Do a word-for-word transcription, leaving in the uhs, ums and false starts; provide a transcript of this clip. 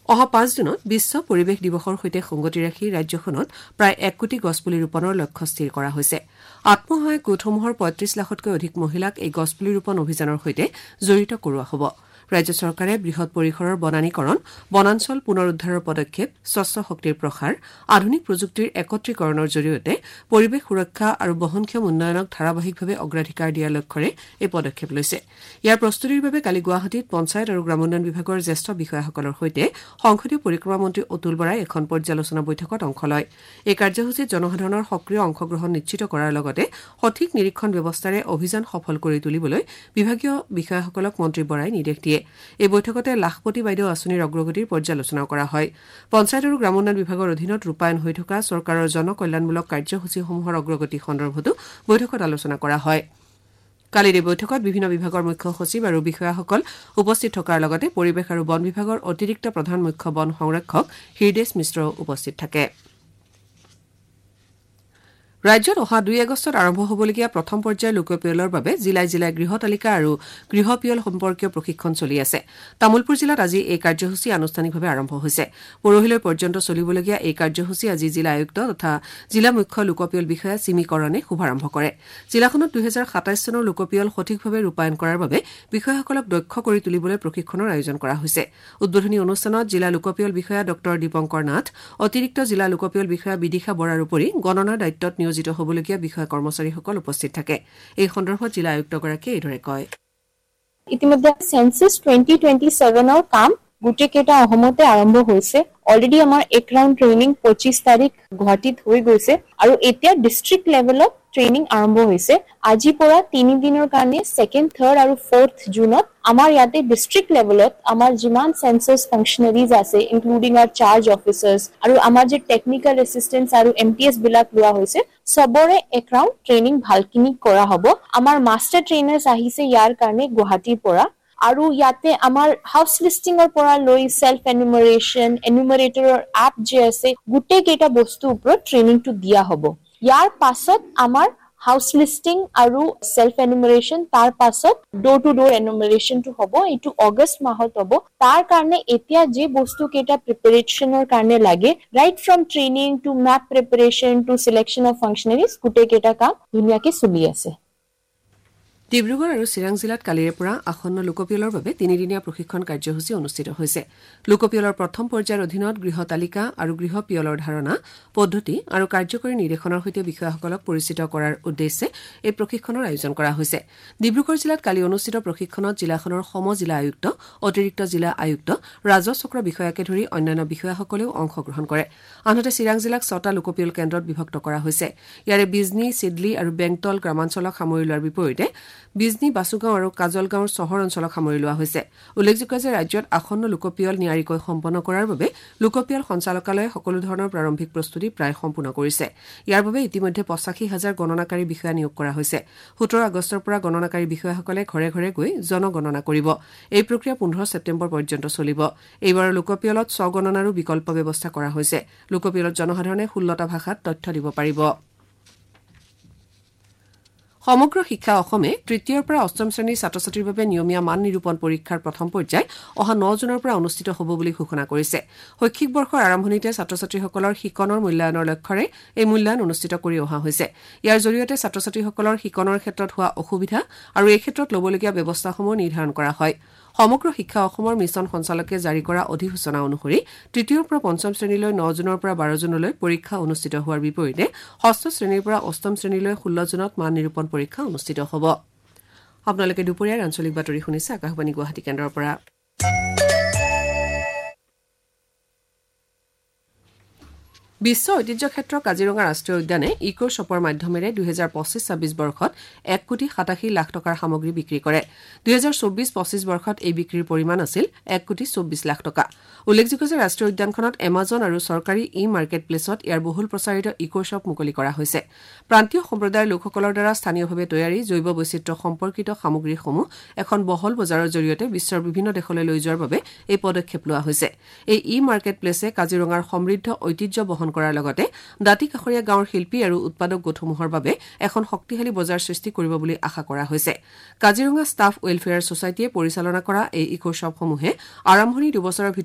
অহা পাঁচ জুনত বিশ্ব পৰিৱেশ দিৱসৰ সৈতে সংগতি ৰাখি ৰাজ্যখনত প্ৰায় এক কোটি গছপুলি ৰোপণৰ লক্ষ্য স্থিৰ কৰা হৈছে আত্মসহায়ক গোটসমূহৰ পঁয়ত্ৰিশ লাখতকৈ অধিক মহিলাক এই গছপুলি ৰোপণ অভিযানৰ সৈতে জড়িত কৰোৱা হ'ব ৰাজ্য চৰকাৰে বৃহৎ পৰিসৰৰ বনানীকৰণ বনাঞ্চল পুনৰুদ্ধাৰৰ পদক্ষেপ স্বচ্ছ শক্তিৰ প্ৰসাৰ আধুনিক প্ৰযুক্তিৰ একত্ৰীকৰণৰ জৰিয়তে পৰিৱেশ সুৰক্ষা আৰু বহনক্ষম উন্নয়নক ধাৰাবাহিকভাৱে অগ্ৰাধিকাৰ দিয়াৰ লক্ষ্যৰে এই পদক্ষেপ লৈছে ইয়াৰ প্ৰস্তুতিৰ বাবে কালি গুৱাহাটীত পঞ্চায়ত আৰু গ্ৰামোন্নয়ন বিভাগৰ জ্যেষ্ঠ বিষয়াসকলৰ সৈতে সংসদীয় পৰিক্ৰমা মন্ত্ৰী অতুল বৰাই এখন পৰ্যালোচনা বৈঠকত অংশ লয় এই কাৰ্যসূচীত জনসাধাৰণৰ সক্ৰিয় অংশগ্ৰহণ নিশ্চিত কৰাৰ লগতে সঠিক নিৰীক্ষণ ব্যৱস্থাৰে অভিযান সফল কৰি তুলিবলৈ বিভাগীয় বিষয়াসকলক মন্ত্ৰী বৰাই নিৰ্দেশ দিয়ে এই বৈঠকতে লাখপতি বাইদেউ আঁচনিৰ অগ্ৰগতিৰ পৰ্যালোচনা কৰা হয় পঞ্চায়ত আৰু গ্ৰামোন্নয়ন বিভাগৰ অধীনত ৰূপায়ণ হৈ থকা চৰকাৰৰ জনকল্যাণমূলক কাৰ্যসূচীসমূহৰ অগ্ৰগতি সন্দৰ্ভতো বৈঠকত আলোচনা কৰা হয় কালিৰ এই বৈঠকত বিভিন্ন বিভাগৰ মুখ্য সচিব আৰু বিষয়াসকল উপস্থিত থকাৰ লগতে পৰিৱেশ আৰু বন বিভাগৰ অতিৰিক্ত প্ৰধান মুখ্য বন সংৰক্ষক হৃদেশ মিশ্ৰ উপস্থিত থাকে ৰাজ্যত অহা দুই আগষ্টত আৰম্ভ হ'বলগীয়া প্ৰথম পৰ্যায়ৰ লোকপিয়লৰ বাবে জিলাই জিলাই গৃহ তালিকা আৰু গৃহ পিয়ল সম্পৰ্কীয় প্ৰশিক্ষণ চলি আছে তামুলপুৰ জিলাত আজি এই কাৰ্যসূচী আনুষ্ঠানিকভাৱে আৰম্ভ হৈছে পৰহিলৈ পৰ্যন্ত চলিবলগীয়া এই কাৰ্যসূচী আজি জিলা আয়ুক্ত তথা জিলা মুখ্য লোকপিয়ল বিষয়া চিমি কৰণে শুভাৰম্ভ কৰে জিলাখনত দুই হাজাৰ সাতাইশ চনৰ লোকপিয়ল সঠিকভাৱে ৰূপায়ণ কৰাৰ বাবে বিষয়াসকলক দক্ষ কৰি তুলিবলৈ প্ৰশিক্ষণৰ আয়োজন কৰা হৈছে উদ্বোধনী অনুষ্ঠানত জিলা লোকপিয়ল বিষয়া ডক্টৰ দীপংকৰ নাথ অতিৰিক্ত জিলা লোকপিয়ল বিষয়া বিদিশা বৰাৰ উপৰি গণনাৰ দায়িত্বত নিয়োজিত হ'বলগীয়া বিষয়া কৰ্মচাৰীসকল উপস্থিত থাকে এই সন্দৰ্ভত জিলা আয়ুক্তগৰাকীয়ে এইদৰে কয় ইতিমধ্যে সেন্সাস টুৱেন্টি টুৱেন্টি ছেভেনৰ কাম গোটেই কেইটা অসমতে আৰম্ভ হৈছে অলৰেডি আমাৰ এক ৰাউণ্ড ট্ৰেইনিং পঁচিশ তাৰিখ গুৱাহাটীত হৈ গৈছে আৰু এতিয়া ডিষ্ট্ৰিক্ট লেভেলত ট্ৰেইনিং আৰম্ভ হৈছে আজিৰ পৰা তিনি দিনৰ কাৰণে ছেকেণ্ড থাৰ্ড আৰু ফৰ্থ জুনত আমাৰ ইয়াতে ডিষ্ট্ৰিক্ট লেভেলত আমাৰ যিমান সেন্সাস ফাংচনাৰিজ আছে ইনক্লুডিং আৰ চাৰ্জ অফিচাৰ্ছ আৰু আমাৰ যে টেকনিকেল এছিষ্টেন্স আৰু এমটিএছ বিলাক লোৱা হৈছে সবৰে এক ৰাউণ্ড ট্ৰেইনিং ভালখিনি কৰা হ'ব আমাৰ মাষ্টাৰ ট্ৰেইনাৰ্ছ আহিছে ইয়াৰ কাৰণে গুৱাহাটীৰ পৰা আৰু ইয়াতে আমাৰ হাউচ লিষ্টিঙৰ পৰা লৈ সেল্ফ এনুমাৰেশ্যন এনুমাৰেটৰৰ এপ যে আছে গোটেই কেইটা বস্তুৰ ওপৰত ট্ৰেইনিংটো দিয়া হ'ব ইয়াৰ পাছত আমাৰ হাউচ লিষ্টিং আৰু সেল্ফ এনুমাৰেশ্যন তাৰ পাছত ডোৰ টু ডোৰ এনুমাৰেশ্যনটো হ'ব এইটো আগষ্ট মাহত হ'ব তাৰ কাৰণে এতিয়া যে বস্তু কেইটা প্ৰিপাৰেশ্যনৰ কাৰণে লাগে right from training two map preparation two সিলেকশ্যন of ফাংচনাৰিজ গোটেই কেইটা কাম ধুনীয়াকৈ চলি আছে ডিব্ৰুগড় আৰু চিৰাং জিলাত কালিৰে পৰা আসন্ন লোকপিয়লৰ বাবে তিনিদিনীয়া প্ৰশিক্ষণ কাৰ্যসূচী অনুষ্ঠিত হৈছে লোকপিয়লৰ প্ৰথম পৰ্যায়ৰ অধীনত গৃহ তালিকা আৰু গৃহ পিয়লৰ ধাৰণা পদ্ধতি আৰু কাৰ্যকৰী নিৰ্দেশনৰ সৈতে বিষয়াসকলক পৰিচিত কৰাৰ উদ্দেশ্যে এই প্ৰশিক্ষণৰ আয়োজন কৰা হৈছে ডিব্ৰুগড় জিলাত কালি অনুষ্ঠিত প্ৰশিক্ষণত জিলাখনৰ সম জিলা আয়ুক্ত অতিৰিক্ত জিলা আয়ুক্ত ৰাজহ চক্ৰ বিষয়াকে ধৰি অন্যান্য বিষয়াসকলেও অংশগ্ৰহণ কৰে আনহাতে চিৰাং জিলাক ছটা লোকপিয়ল কেন্দ্ৰত বিভক্ত কৰা হৈছে ইয়াৰে বিজনী চিডলি আৰু বেংটল গ্ৰামাঞ্চলক সামৰি লোৱাৰ বিপৰীতে বিজনী বাসুগাঁও আৰু কাজলগাঁওৰ চহৰ অঞ্চলক সামৰি লোৱা হৈছে উল্লেখযোগ্য যে ৰাজ্যত আসন্ন লোকপিয়ল নিয়াৰিকৈ সম্পন্ন কৰাৰ বাবে লোকপিয়ল সঞ্চালকালয়ে সকলো ধৰণৰ প্ৰাৰম্ভিক প্ৰস্তুতি প্ৰায় সম্পূৰ্ণ কৰিছে ইয়াৰ বাবে ইতিমধ্যে পঁচাশী হাজাৰ গণনাকাৰী বিষয়া নিয়োগ কৰা হৈছে সোতৰ আগষ্টৰ পৰা গণনাকাৰী বিষয়াসকলে ঘৰে ঘৰে গৈ জনগণনা কৰিব এই প্ৰক্ৰিয়া পোন্ধৰ ছেপ্টেম্বৰ পৰ্যন্ত চলিব এইবাৰৰ লোকপিয়লত স্বগণনাৰো বিকল্প ব্যৱস্থা কৰা হৈছে লোকপিয়লত জনসাধাৰণে ষোল্লটা ভাষাত তথ্য দিব পাৰিব সমগ্ৰ শিক্ষা অসমে তৃতীয়ৰ পৰা অষ্টম শ্ৰেণীৰ ছাত্ৰ ছাত্ৰীৰ বাবে নিয়মীয়া মান নিৰূপণ পৰীক্ষাৰ প্ৰথম পৰ্যায় অহা ন জুনৰ পৰা অনুষ্ঠিত হ'ব বুলি ঘোষণা কৰিছে শৈক্ষিক বৰ্ষৰ আৰম্ভণিতে ছাত্ৰ ছাত্ৰীসকলৰ শিকনৰ মূল্যায়নৰ লক্ষ্যৰে এই মূল্যায়ন অনুষ্ঠিত কৰি অহা হৈছে ইয়াৰ জৰিয়তে ছাত্ৰ ছাত্ৰীসকলৰ শিকনৰ ক্ষেত্ৰত হোৱা অসুবিধা আৰু এই ক্ষেত্ৰত ল'বলগীয়া ব্যৱস্থাসমূহ নিৰ্ধাৰণ কৰা হয় সমগ্ৰ শিক্ষা অসমৰ মিছন সঞ্চালকে জাৰি কৰা অধিসূচনা অনুসৰি তৃতীয়ৰ পৰা পঞ্চম শ্ৰেণীলৈ ন জুনৰ পৰা বাৰ জুনলৈ পৰীক্ষা অনুষ্ঠিত হোৱাৰ বিপৰীতে ষষ্ঠ শ্ৰেণীৰ পৰা অষ্টম শ্ৰেণীলৈ ষোল্ল জুনত মান নিৰূপণ পৰীক্ষা অনুষ্ঠিত হ'ব আপোনালোকে দুপৰীয়াৰ আঞ্চলিক বাতৰি শুনিছে আকাশবাণী গুৱাহাটী কেন্দ্ৰৰ পৰা বিশ্ব ঐতিহ্য ক্ষেত্ৰ কাজিৰঙা ৰাষ্ট্ৰীয় উদ্যানে ইকো শ্বপৰ মাধ্যমেৰে দুহেজাৰ পঁচিছ ছাব্বিছ বৰ্ষত এক কোটি সাতাশী লাখ টকাৰ সামগ্ৰী বিক্ৰী কৰে দুহেজাৰ চৌব্বিছ পঁচিছ বৰ্ষত এই বিক্ৰীৰ পৰিমাণ আছিল এক কোটি চৌব্বিছ লাখ টকা উল্লেখযোগ্য যে ৰাষ্ট্ৰীয় উদ্যানখনত এমাজন আৰু চৰকাৰী ই মাৰ্কেট প্লেচত ইয়াৰ বহুল প্ৰচাৰিত ইকো শ্বপ মুকলি কৰা হৈছে প্ৰান্তীয় সম্প্ৰদায়ৰ লোকসকলৰ দ্বাৰা স্থানীয়ভাৱে তৈয়াৰী জৈৱ বৈচিত্ৰ্য সম্পৰ্কিত সামগ্ৰীসমূহ এখন বহল বজাৰৰ জৰিয়তে বিশ্বৰ বিভিন্ন দেশলৈ লৈ যোৱাৰ বাবে এই পদক্ষেপ লোৱা হৈছে এই ই মাৰ্কেট প্লেচে কাজিৰঙাৰ সমৃদ্ধ ঐতিহ্য বহন কৰাৰ লগতে দাঁতি কাষৰীয়া গাঁৱৰ শিল্পী আৰু উৎপাদক গোটসমূহৰ বাবে এখন শক্তিশালী বজাৰ সৃষ্টি কৰিব বুলি আশা কৰা হৈছে কাজিৰঙা ষ্টাফ ৱেলফেয়াৰ ছ'চাইটিয়ে পৰিচালনা কৰা এই ইকো শ্বপসমূহে আৰম্ভণি দুবছৰৰ